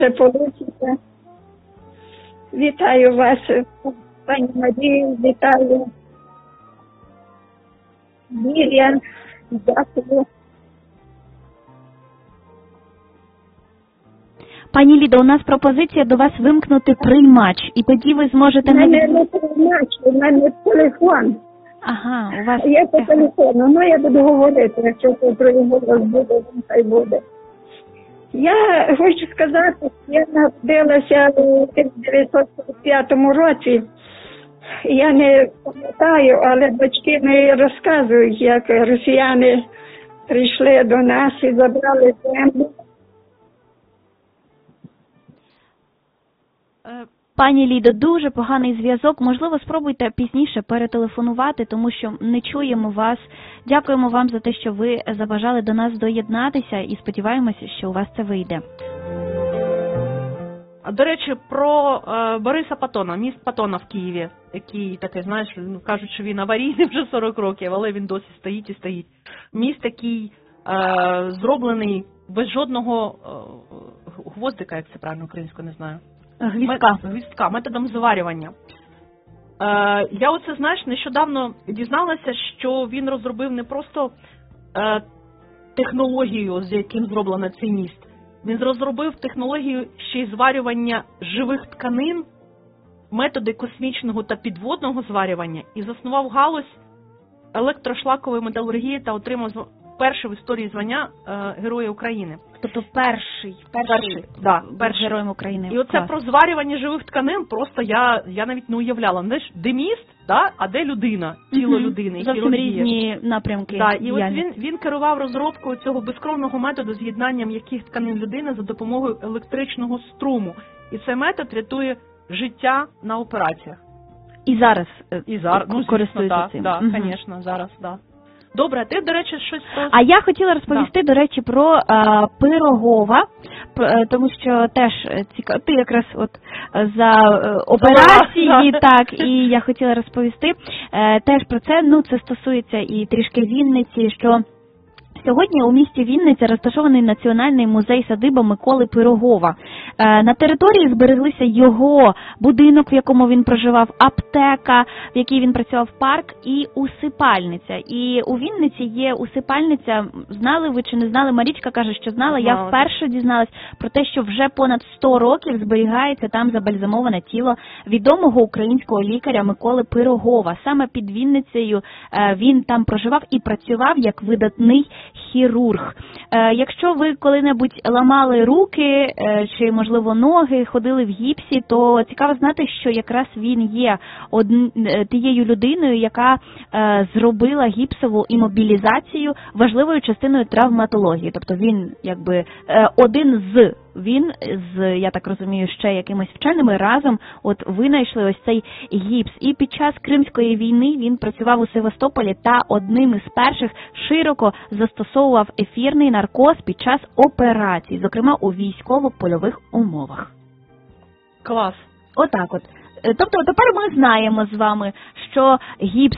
Це вийде. Вітаю вас, пані Марію, вітаю. Мір'я, дякую. Пані Лідо, у нас пропозиція до вас вимкнути приймач, і тоді ви зможете... У мене не приймач, у мене телефон. Ага, у вас... Я по телефону, ну я буду говорити, якщо це другий голос буде, хай буде. Я хочу сказати, я народилася у 1945 році. Я не пам'ятаю, але батьки мені розказують, як росіяни прийшли до нас і забрали землю. Пані Лідо, дуже поганий зв'язок. Можливо, спробуйте пізніше перетелефонувати, тому що не чуємо вас. Дякуємо вам за те, що ви забажали до нас доєднатися, і сподіваємося, що у вас це вийде. До речі, про Бориса Патона, міст Патона в Києві, який такий, знаєш, кажуть, що він аварійний вже 40 років, але він досі стоїть і стоїть. Міст, який зроблений без жодного гвоздика, як це правильно українською, не знаю. Гвіздка, методом зварювання. Я оце, знаєш, нещодавно дізналася, що він розробив не просто технологію, з яким зроблено цей міст. Він розробив технологію ще й зварювання живих тканин, методи космічного та підводного зварювання і заснував галузь електрошлакової металургії та отримав перше в історії звання Героя України. Тобто перший героєм України. І оце про зварювання живих тканин просто я навіть не уявляла. Де міст, а де людина, тіло людини. Зовсім різні напрямки. І от він керував розробкою цього безкровного методу з'єднанням м'яких тканин людини за допомогою електричного струму. І цей метод рятує життя на операціях. І зараз користуються цим. Так, звісно, зараз, так. Добре, ти, до речі, щось про... А я хотіла розповісти, до речі, про Пирогова, тому що теж цікаво, ти якраз от за операції, так, і я хотіла розповісти теж про це, це стосується і трішки Вінниці, що сьогодні у місті Вінниця розташований Національний музей-садиба Миколи Пирогова. На території збереглися його будинок, в якому він проживав, аптека, в якій він працював, парк і усипальниця. І у Вінниці є усипальниця, знали ви чи не знали, Марічка каже, що знала, я вперше дізналась про те, що вже понад 100 років зберігається там забальзамоване тіло відомого українського лікаря Миколи Пирогова. Саме під Вінницею він там проживав і працював як видатний хірург. Якщо ви коли-небудь ламали руки чи, можливо, ноги, ходили в гіпсі, то цікаво знати, що якраз він є тією людиною, яка зробила гіпсову імобілізацію важливою частиною травматології. Тобто він, він з, я так розумію, ще якимись вченими разом винайшли ось цей гіпс. І під час Кримської війни він працював у Севастополі та одним із перших широко застосовував ефірний наркоз під час операцій, зокрема у військово-польових умовах. Клас. Отак от. Тобто тепер ми знаємо з вами, що гіпс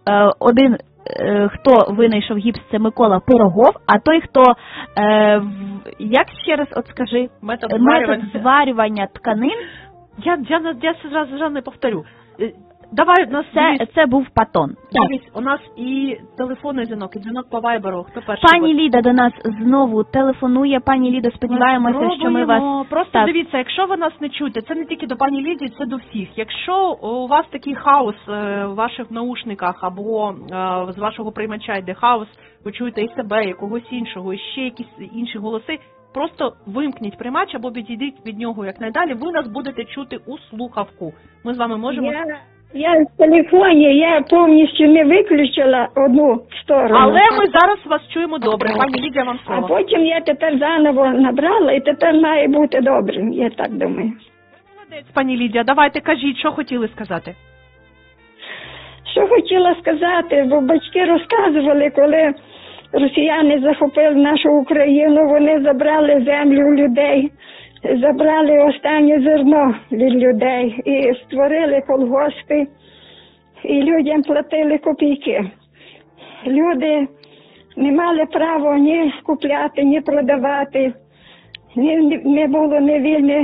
хто винайшов гіпс, це Микола Пирогов, а той, хто, як ще раз скажи, метод зварювання тканин. Я зразу не повторю. Давай, це був Патон. Дивись, у нас і телефонний дзвінок, і дзвінок по вайберу. Хто перший? Пані Ліда до нас знову телефонує. Пані Лідо, сподіваємося, що ми вас... Просто дивіться, якщо ви нас не чуєте, це не тільки до пані Ліді, це до всіх. Якщо у вас такий хаос в ваших наушниках або з вашого приймача йде хаос, ви чуєте і себе, і когось іншого, і ще якісь інші голоси, просто вимкніть приймач або відійдіть від нього якнайдалі, ви нас будете чути у слухавку. Ми з вами можемо... Я в телефоні, я повністю не виключила одну сторону. Але ми зараз вас чуємо добре. Пані Лідія, вам слово. А потім я тепер заново набрала, і тепер має бути добре, я так думаю. Молодець, пані Лідія, давайте кажіть, що хотіли сказати. Що хотіла сказати, бо батьки розказували, коли росіяни захопили нашу Україну, вони забрали землю у людей. Забрали останнє зерно від людей і створили колгоспи, і людям платили копійки. Люди не мали права ні купляти, ні продавати. не було не вельми